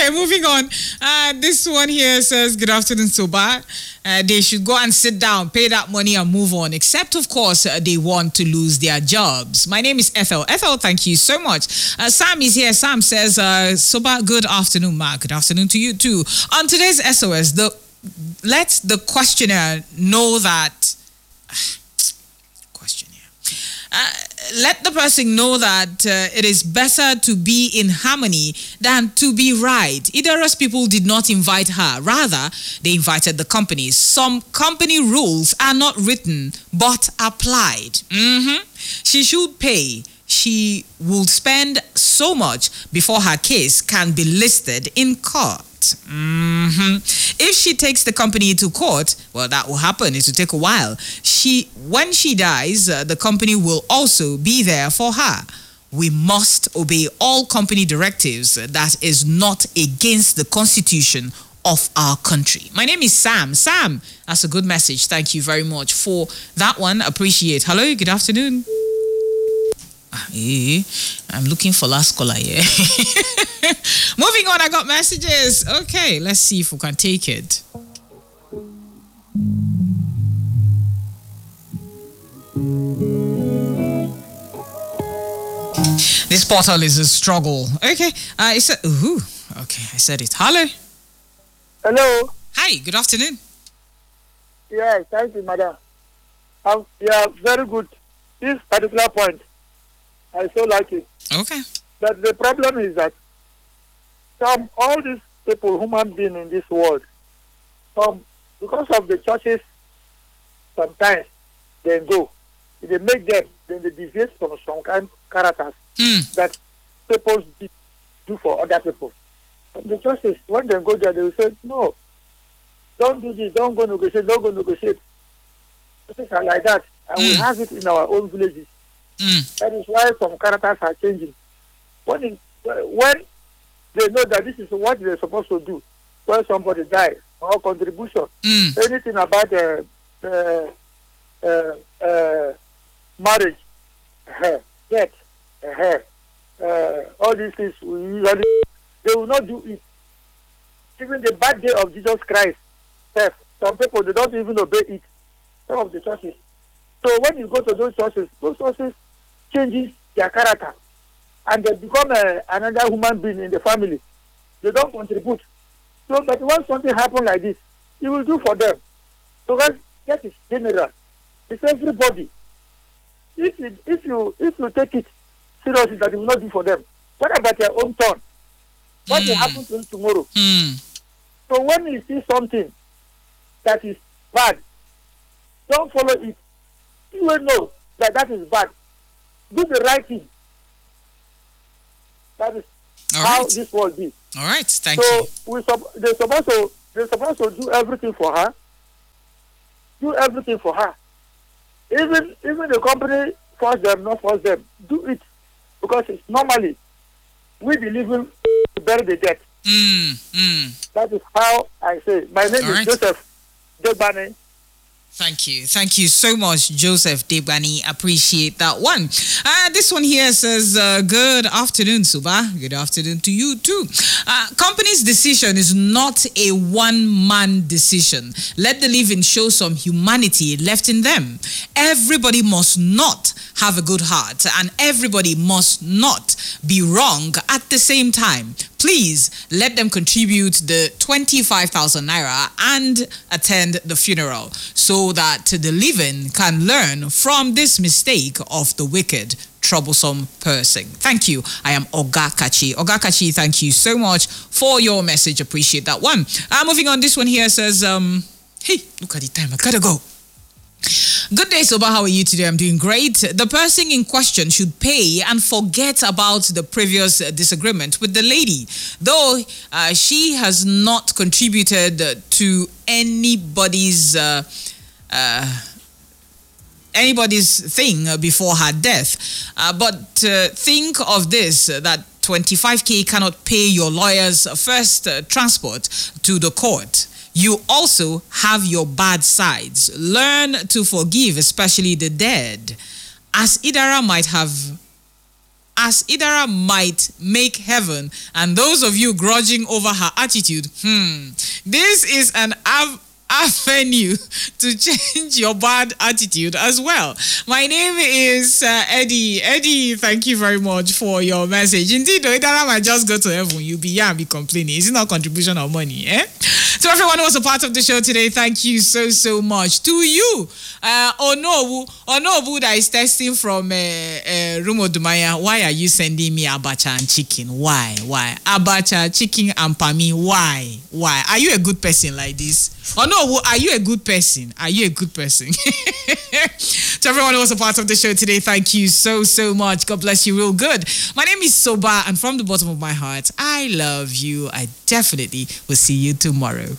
Okay, moving on. This one here says, good afternoon, Soba. They should go and sit down, pay that money and move on, except, of course, they want to lose their jobs. My name is Ethel. Ethel, thank you so much. Sam is here. Sam says, Soba, good afternoon, Ma. Good afternoon to you, too. On today's SOS, let the questioner know that... let the person know that it is better to be in harmony than to be right. Idara's people did not invite her. Rather, they invited the companies. Some company rules are not written, but applied. She should pay. She will spend so much before her case can be listed in court. If she takes the company to court, well, that will happen. It will take a while. When she dies, the company will also be there for her. We must obey all company directives. That is not against the constitution of our country. My name is Sam. Sam, that's a good message. Thank you very much for that one. Appreciate. Hello, good afternoon. I'm looking for last caller here. Moving on, I got messages. Okay, let's see if we can take it. This portal is a struggle. Okay, I said, okay, I said it. Hello. Hello. Hi, good afternoon. Yeah, thank you, madam. Yeah, very good. This particular point, I so like it. Okay. But the problem is that all these people, human beings in this world, because of the churches, sometimes they go. They make them, then they deviate from some kind of characters that people do for other people. And the churches, when they go there, they will say, no, don't do this, don't go negotiate, don't go negotiate. Things are like that. And we have it in our own villages. That is why some characters are changing. When they know that this is what they're supposed to do, when somebody dies, or contribution, anything about marriage, death, all these things, they will not do it. Even the birthday of Jesus Christ, some people, they don't even obey it. Some of the churches. So when you go to those churches changes their character, and they become another human being in the family. They don't contribute. So, but when something happens like this, you will do for them. Because that is general. It's everybody. If you take it seriously, that you will not do for them. What about your own turn? What will happen to you tomorrow? So when you see something that is bad, don't follow it. You will know that is bad. Do the right thing. That is how this world be. All right, thank you. So they're supposed to do everything for her. Do everything for her. Even the company force them, not force them. Do it because it's normally we believe in to bury the dead. That is how I say. My name is Joseph Degbani. Thank you so much, Joseph Debani. Appreciate that one. This one here says, good afternoon, Suba. Good afternoon to you too. Company's decision is not a one-man decision. Let the living show some humanity left in them. Everybody must not have a good heart, and everybody must not be wrong at the same time. Please let them contribute the 25,000 naira and attend the funeral so that the living can learn from this mistake of the wicked, troublesome person. Thank you. I am Oga Kachi. Oga Kachi, thank you so much for your message. Appreciate that one. Moving on, this one here says, hey, look at the time. I gotta go. Good day, Soba. How are you today? I'm doing great. The person in question should pay and forget about the previous disagreement with the lady, though she has not contributed to anybody's thing before her death. But think of this, that 25K cannot pay your lawyer's first transport to the court. You also have your bad sides. Learn to forgive, especially the dead. As Idara might have as Idara might make heaven, and those of you grudging over her attitude, this is an avenue to change your bad attitude as well. My name is Eddie. Eddie, thank you very much for your message. Indeed, though, Idara might just go to heaven. You'll be here and be complaining. Is it not contribution of money? To everyone who was a part of the show today, thank you so much. To you, Onobu that is testing from Rumo Dumaya, why are you sending me abacha and chicken? Why? Abacha, chicken, and pami, why? Are you a good person like this? Onobu, are you a good person? To everyone who was a part of the show today, thank you so much. God bless you real good. My name is Soba, and from the bottom of my heart, I love you. I definitely will see you tomorrow.